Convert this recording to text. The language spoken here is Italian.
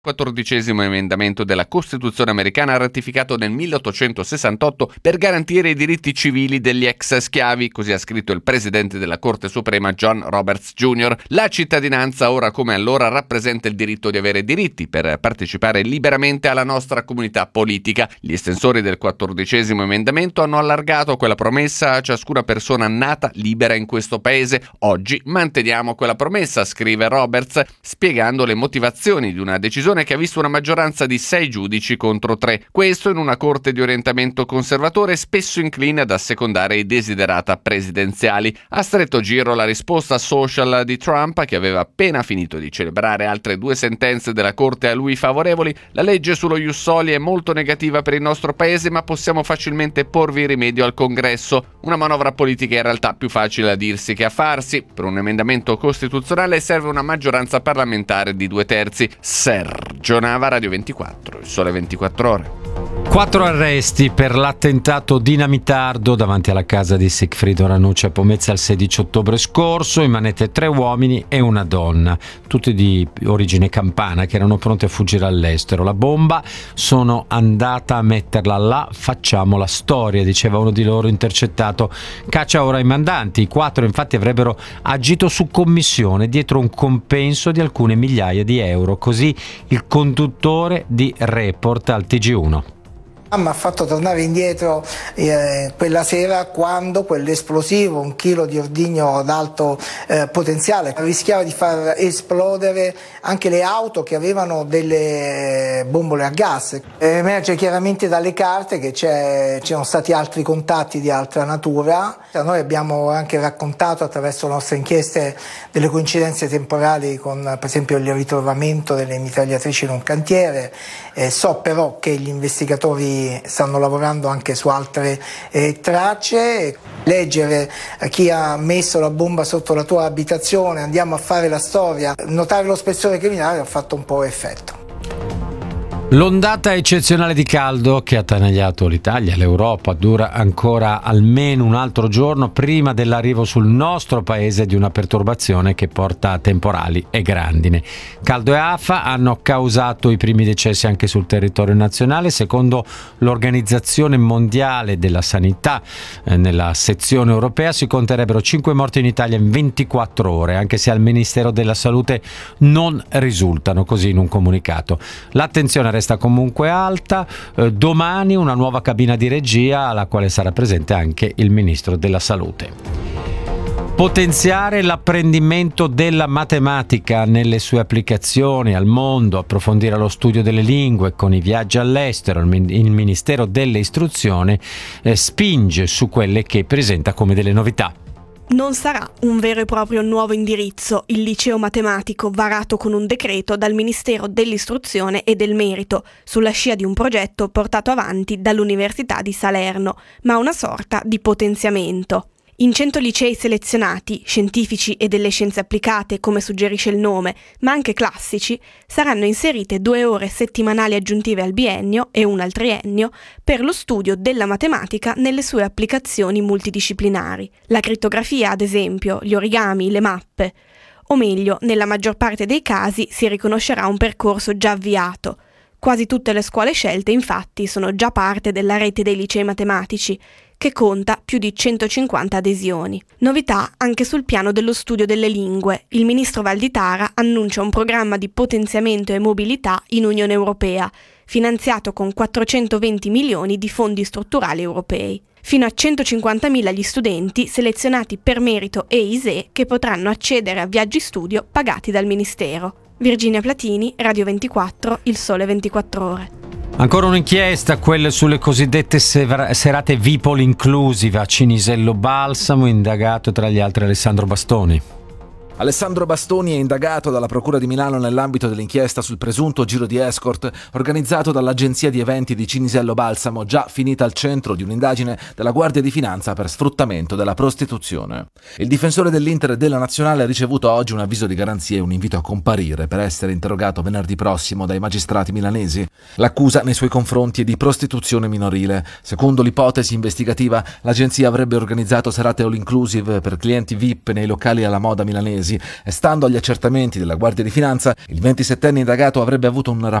14° emendamento della Costituzione americana ratificato nel 1868 per garantire i diritti civili degli ex schiavi, così ha scritto il presidente della Corte Suprema John Roberts Jr. La cittadinanza ora come allora rappresenta il diritto di avere diritti per partecipare liberamente alla nostra comunità politica. Gli estensori del 14° emendamento hanno allargato quella promessa a ciascuna persona nata libera in questo paese. Oggi manteniamo quella promessa, scrive Roberts, spiegando le motivazioni di una decisione che ha visto una maggioranza di 6 giudici contro 3. Questo in una corte di orientamento conservatore spesso incline ad assecondare i desiderata presidenziali. A stretto giro la risposta social di Trump, che aveva appena finito di celebrare altre 2 sentenze della corte a lui favorevoli. La legge sullo ius soli è molto negativa per il nostro paese, ma possiamo facilmente porvi rimedio al Congresso. Una manovra politica in realtà più facile a dirsi che a farsi. Per un emendamento costituzionale serve una maggioranza parlamentare di 2/3. Sergio Nava, Radio 24, il Sole 24 Ore. 4 arresti per l'attentato dinamitardo davanti alla casa di Sigfrido Ranucci a Pomezia il 16 ottobre scorso. In manette 3 uomini e una donna, tutti di origine campana, che erano pronti a fuggire all'estero. La bomba sono andata a metterla là, facciamo la storia, diceva uno di loro intercettato. Caccia ora i mandanti. I 4 infatti avrebbero agito su commissione dietro un compenso di alcune migliaia di euro. Così il conduttore di Report al TG1. Mi ha fatto tornare indietro quella sera quando quell'esplosivo, 1 chilo di ordigno ad alto potenziale, rischiava di far esplodere anche le auto che avevano delle bombole a gas. Emerge chiaramente dalle carte che c'erano stati altri contatti di altra natura. Noi abbiamo anche raccontato attraverso le nostre inchieste delle coincidenze temporali con per esempio il ritrovamento delle mitragliatrici in un cantiere. So però che gli investigatori stanno lavorando anche su altre tracce. Leggere chi ha messo la bomba sotto la tua abitazione, andiamo a fare la storia, notare lo spessore criminale ha fatto un po' effetto. L'ondata eccezionale di caldo che ha attanagliato l'Italia e l'Europa dura ancora almeno un altro giorno prima dell'arrivo sul nostro paese di una perturbazione che porta a temporali e grandine. Caldo e afa hanno causato i primi decessi anche sul territorio nazionale. Secondo l'Organizzazione Mondiale della Sanità, nella sezione europea si conterebbero 5 morti in Italia in 24 ore, anche se al Ministero della Salute non risultano, così in un comunicato. L'attenzione resta comunque alta. Domani una nuova cabina di regia alla quale sarà presente anche il Ministro della Salute. Potenziare l'apprendimento della matematica nelle sue applicazioni al mondo, approfondire lo studio delle lingue con i viaggi all'estero. Il Ministero dell'Istruzione spinge su quelle che presenta come delle novità. Non sarà un vero e proprio nuovo indirizzo il liceo matematico varato con un decreto dal Ministero dell'Istruzione e del Merito, sulla scia di un progetto portato avanti dall'Università di Salerno, ma una sorta di potenziamento. In 100 licei selezionati, scientifici e delle scienze applicate, come suggerisce il nome, ma anche classici, saranno inserite 2 ore settimanali aggiuntive al biennio e una al triennio per lo studio della matematica nelle sue applicazioni multidisciplinari. La crittografia, ad esempio, gli origami, le mappe. O meglio, nella maggior parte dei casi si riconoscerà un percorso già avviato. Quasi tutte le scuole scelte, infatti, sono già parte della rete dei licei matematici, che conta più di 150 adesioni. Novità anche sul piano dello studio delle lingue. Il ministro Valditara annuncia un programma di potenziamento e mobilità in Unione Europea, finanziato con 420 milioni di fondi strutturali europei. Fino a 150.000 gli studenti selezionati per merito e ISEE che potranno accedere a viaggi studio pagati dal Ministero. Virginia Platini, Radio 24, Il Sole 24 Ore. Ancora un'inchiesta, quelle sulle cosiddette serate VIP all inclusive a Cinisello Balsamo, indagato tra gli altri Alessandro Bastoni. Alessandro Bastoni è indagato dalla Procura di Milano nell'ambito dell'inchiesta sul presunto giro di escort organizzato dall'agenzia di eventi di Cinisello Balsamo, già finita al centro di un'indagine della Guardia di Finanza per sfruttamento della prostituzione. Il difensore dell'Inter e della Nazionale ha ricevuto oggi un avviso di garanzia e un invito a comparire per essere interrogato venerdì prossimo dai magistrati milanesi. L'accusa nei suoi confronti è di prostituzione minorile. Secondo l'ipotesi investigativa, l'agenzia avrebbe organizzato serate all inclusive per clienti VIP nei locali alla moda milanesi mesi e stando agli accertamenti della Guardia di Finanza il 27enne indagato avrebbe avuto un